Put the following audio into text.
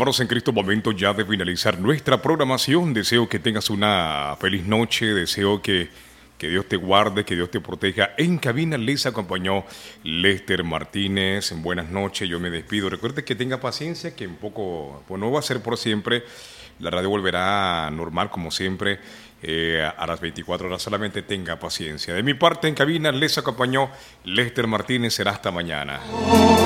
hermanos en Cristo, momento ya de finalizar nuestra programación. Deseo que tengas una feliz noche, deseo que Dios te guarde, que Dios te proteja. En cabina les acompañó Lester Martínez. Buenas noches, yo me despido. Recuerde que tenga paciencia, que un poco, pues no va a ser por siempre. La radio volverá normal como siempre a las 24 horas. Solamente tenga paciencia. De mi parte en cabina les acompañó Lester Martínez. Será hasta mañana.